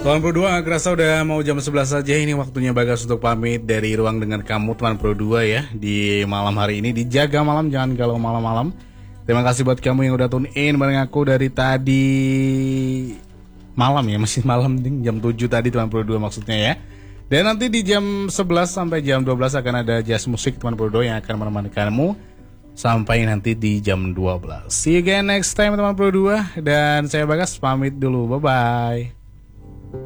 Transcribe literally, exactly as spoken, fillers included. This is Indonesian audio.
Teman Pro dua, gak kerasa udah mau jam sebelas saja. Ini waktunya Bagas untuk pamit dari ruang dengan kamu teman Pro dua ya. Di malam hari ini, dijaga malam, jangan galau malam-malam. Terima kasih buat kamu yang udah tune in bareng aku dari tadi malam ya, masih malam ding, jam tujuh tadi teman Pro dua maksudnya ya. Dan nanti di jam sebelas sampai jam dua belas akan ada jazz musik teman Pro dua yang akan menemani kamu sampai nanti di jam dua belas. See you again next time teman Pro dua. Dan saya Bagas pamit dulu, bye-bye.